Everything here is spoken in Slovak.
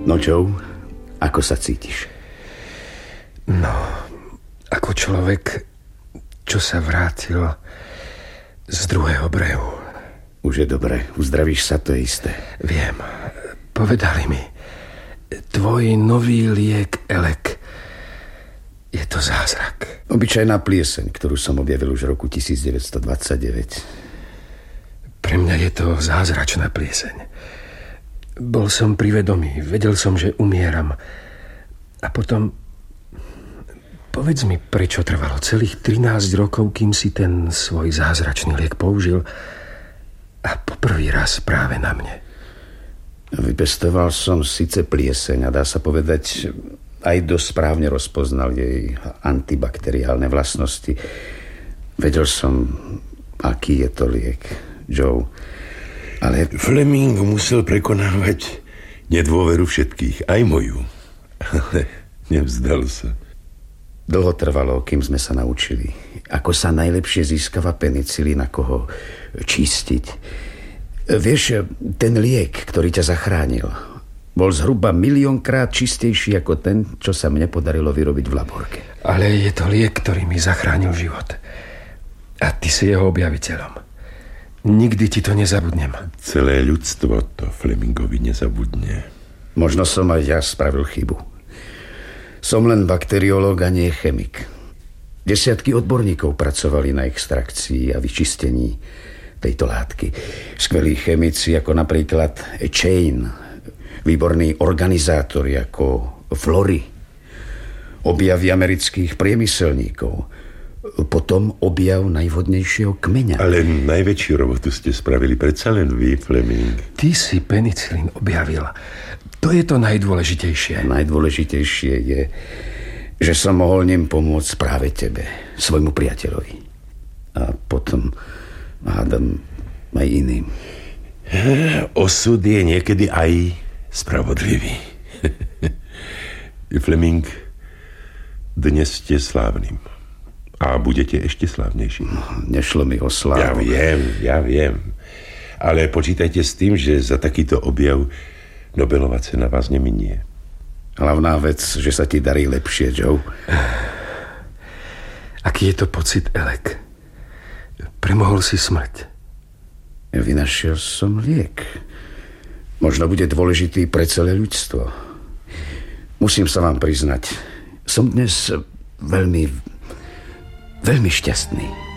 No Joe, ako sa cítiš? No, ako človek, čo sa vrátil z druhého brehu. Už je dobre, uzdravíš sa, to je isté. Viem, povedali mi, tvoj nový liek Elek, je to zázrak. Obyčajná plieseň, ktorú som objavil už v roku 1929. Pre mňa je to zázračná plieseň. Bol som pri vedomí, vedel som, že umieram. A potom, povedz mi, prečo trvalo celých 13 rokov, kým si ten svoj zázračný liek použil a poprvý raz práve na mne. Vypestoval som síce plieseň a dá sa povedať, aj dosť správne rozpoznal jej antibakteriálne vlastnosti. Vedel som, aký je to liek, Joe. Ale Fleming musel prekonávať nedôveru všetkých, aj moju. Ale nevzdal sa. Dlho trvalo, kým sme sa naučili, ako sa najlepšie získava penicilín, ako ho čistiť. Vieš, ten liek, ktorý ťa zachránil, bol zhruba 1,000,000-krát čistejší ako ten, čo sa mne podarilo vyrobiť v laborke. Ale je to liek, ktorý mi zachránil život. A ty si jeho objaviteľom. Nikdy ti to nezabudnem. Celé ľudstvo to Flemingovi nezabudne. Možno som aj ja spravil chybu. Som len bakteriológ a nie chemik. Desiatky odborníkov pracovali na extrakcii a vyčistení tejto látky. Skvelí chemici ako napríklad Chain, výborní organizátori ako Flory, objavy amerických priemyselníkov, potom objav najvhodnejšieho kmeňa. Ale najväčšiu robotu ste spravili predsa len vy, Fleming. Ty si penicilín objavil. To je to najdôležitejšie. Najdôležitejšie je, že som mohol ním pomôcť práve tebe, svojmu priateľovi. A potom hádam aj iným. Osud je niekedy aj spravodlivý. Fleming, dnes ste slávnym. A budete ešte slávnejší. Nešlo mi o slávu. Ja viem. Ale počítajte s tým, že za takýto objav Nobelová cena vás neminie. Hlavná vec, že sa ti darí lepšie, Joe. Aký je to pocit, Elek? Premohol si smrť. Vynašiel som liek. Možno bude dôležitý pre celé ľudstvo. Musím sa vám priznať, som dnes veľmi šťastný.